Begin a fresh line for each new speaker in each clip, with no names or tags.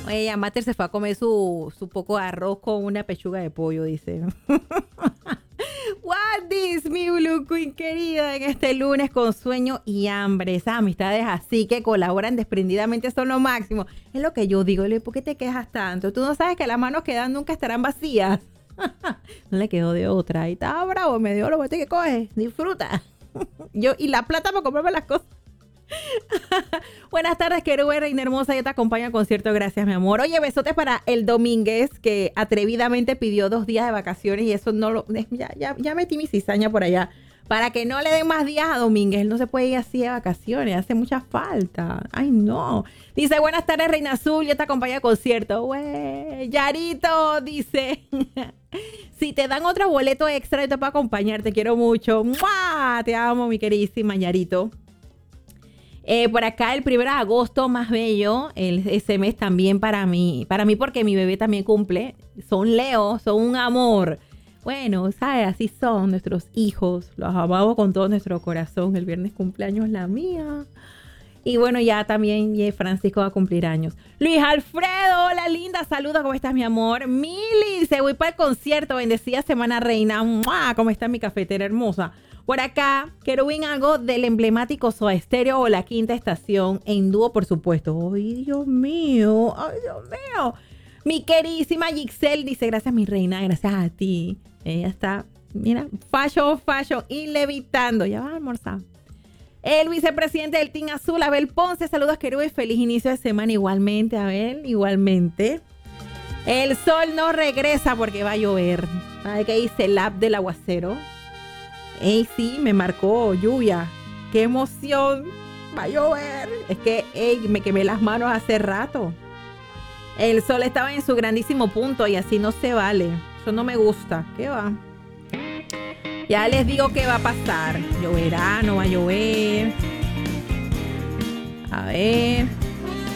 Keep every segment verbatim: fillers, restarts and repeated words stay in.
Ella, Mater se fue a comer su, su poco de arroz con una pechuga de pollo, dice. What is mi Blue Queen querida en este lunes con sueño y hambre. Esas amistades así que colaboran desprendidamente son lo máximo. Es lo que yo digo. ¿Por qué te quejas tanto? Tú no sabes que las manos que dan nunca estarán vacías. No le quedó de otra. Y estaba bravo, me dio lo que coge. Disfruta. Yo, y la plata para comprarme las cosas. Buenas tardes, querube, reina hermosa. Yo te acompaño al concierto. Gracias, mi amor. Oye, besotes para el Domínguez, que atrevidamente pidió dos días de vacaciones y eso no lo... Ya, ya, ya metí mi cizaña por allá. Para que no le den más días a Domínguez. Él no se puede ir así de vacaciones. Hace mucha falta. Ay, no. Dice, buenas tardes, Reina Azul. Yo te acompaño al concierto. Güey, Yarito, dice... Si te dan otro boleto extra, yo te puedo acompañar. Te quiero mucho. ¡Mua! Te amo, mi queridísima Yarito. Eh, por acá el primero de agosto, más bello, el, ese mes también para mí, para mí porque mi bebé también cumple, son Leo, son un amor. Bueno, ¿sabes? Así son nuestros hijos, los amamos con todo nuestro corazón. El viernes cumpleaños la mía. Y bueno, ya también yeah, Francisco va a cumplir años. Luis Alfredo, hola linda, saludos, ¿cómo estás mi amor? Mili, se voy para el concierto, bendecida semana reina. ¡Mua! ¿Cómo está mi cafetera hermosa? Por acá, querubín algo del emblemático Soda Stereo o La Quinta Estación en dúo, por supuesto. ¡Ay, Dios mío! ¡Ay, Dios mío! Mi queridísima Gixel dice, gracias, mi reina, gracias a ti. Ella está, mira, fashion, fashion y levitando. Ya va a almorzar. El vicepresidente del Team Azul, Abel Ponce. Saludos, querubín. Feliz inicio de semana igualmente, Abel, igualmente. El sol no regresa porque va a llover. ¿Sabe qué dice el app del aguacero? Ey, sí, me marcó lluvia. ¡Qué emoción! Va a llover. Es que, ey, me quemé las manos hace rato. El sol estaba en su grandísimo punto y así no se vale. Eso no me gusta. ¿Qué va? Ya les digo qué va a pasar. Lloverá, no va a llover. A ver.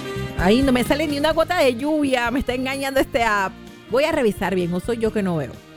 Ay, no me sale ni una gota de lluvia. Me está engañando este app. Voy a revisar bien. O soy yo que no veo.